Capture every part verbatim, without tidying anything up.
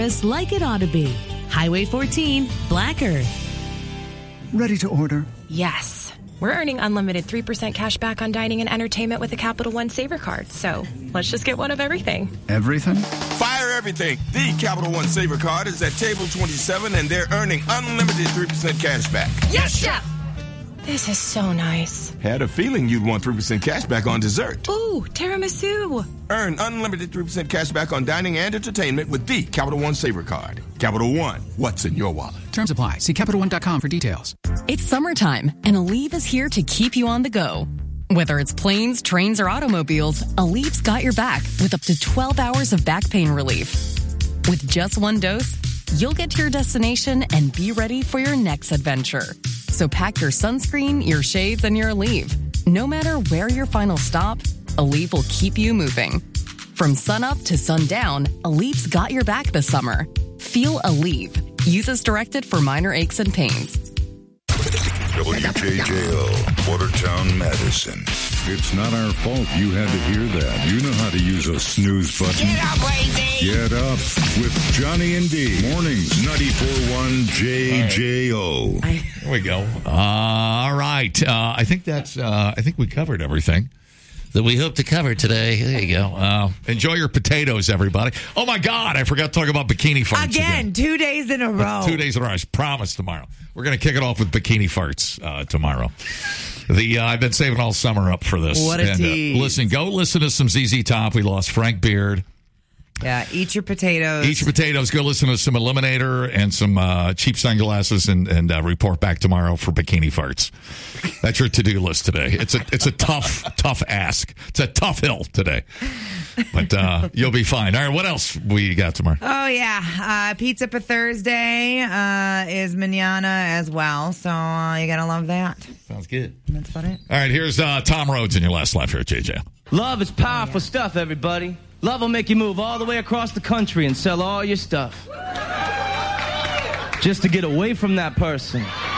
Just like it ought to be. Highway fourteen, Black Earth. Ready to order? Yes. We're earning unlimited three percent cash back on dining and entertainment with a Capital One Saver card. So let's just get one of everything. Everything? Fire everything. The Capital One Saver card is at table twenty-seven, and they're earning unlimited three percent cash back. Yes, Chef! This is so nice. Had a feeling you'd want three percent cash back on dessert. Ooh, tiramisu. Earn unlimited three percent cash back on dining and entertainment with the Capital One Saver card. Capital One, what's in your wallet? Terms apply. See Capital One dot com for details. It's summertime, and Aleve is here to keep you on the go. Whether it's planes, trains, or automobiles, Aleve's got your back with up to twelve hours of back pain relief. With just one dose, you'll get to your destination and be ready for your next adventure. So pack your sunscreen, your shades, and your Aleve. No matter where your final stop, Aleve will keep you moving. From sunup to sundown, Aleve's got your back this summer. Feel Aleve. Use as directed for minor aches and pains. W J J O, Watertown, Madison. It's not our fault you had to hear that. You know how to use a snooze button. Get up, Crazy! Get up with Johnny and D. Mornings, ninety-four point one J J O. There we go. Uh, all right. Uh, I think that's, uh, I think we covered everything that we hope to cover today. There you go. Uh, enjoy your potatoes, everybody. Oh, my God. I forgot to talk about bikini farts again. Again, two days in a row. Two days in a row. I promise tomorrow. We're going to kick it off with bikini farts uh, tomorrow. The uh, I've been saving all summer up for this. What a and, tease. Uh, listen, go listen to some Z Z Top. We lost Frank Beard. Yeah, eat your potatoes. Eat your potatoes. Go listen to some Eliminator and some uh, cheap sunglasses, and, and uh, report back tomorrow for bikini farts. That's your to-do list today. It's a it's a tough, tough ask. It's a tough hill today. But uh, you'll be fine. All right, what else we got tomorrow? Oh, yeah. Uh, Pizza for Thursday uh, is manana as well. So uh, you got to love that. Sounds good. That's about it. All right, here's uh, Tom Rhodes in your last life here at J J. Love is powerful stuff, everybody. Love will make you move all the way across the country and sell all your stuff. Just to get away from that person.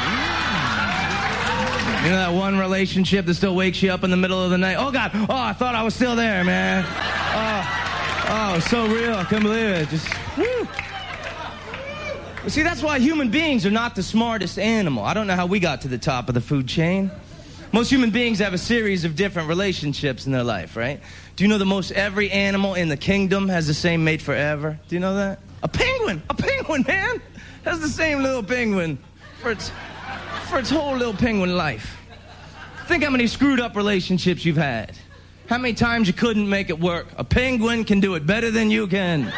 You know that one relationship that still wakes you up in the middle of the night? Oh, God. Oh, I thought I was still there, man. Oh, oh, so real. I couldn't believe it. Just, whew. Well, see, that's why human beings are not the smartest animal. I don't know how we got to the top of the food chain. Most human beings have a series of different relationships in their life, right? Do you know that most every animal in the kingdom has the same mate forever? Do you know that? A penguin! A penguin, man! Has the same little penguin for its, for its whole little penguin life. Think how many screwed up relationships you've had. How many times you couldn't make it work. A penguin can do it better than you can.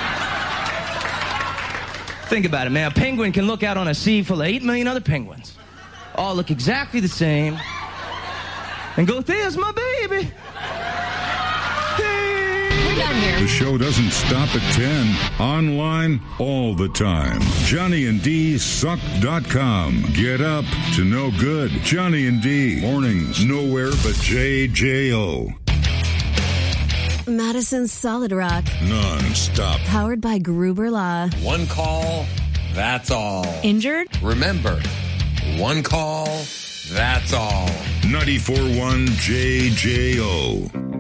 Think about it, man. A penguin can look out on a sea full of eight million other penguins. All look exactly the same. And go, there's my baby. The show doesn't stop at ten. Online all the time. Johnny and D Suck dot com. Get up to no good. Johnny and D. Mornings nowhere but J J O. Madison's Solid Rock. Non-stop. Powered by Gruber Law. One call, that's all. Injured? Remember, one call, that's all. ninety-four point one J J O.